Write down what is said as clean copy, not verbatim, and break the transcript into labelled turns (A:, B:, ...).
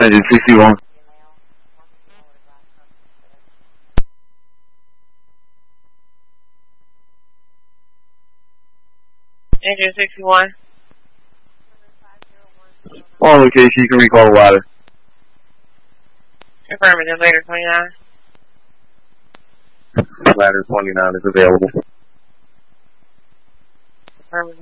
A: Engine 61.
B: Engine 61.
A: On location, you can recall the ladder.
B: Affirmative, later 29.
A: Ladder 29 is available.
B: Affirmative.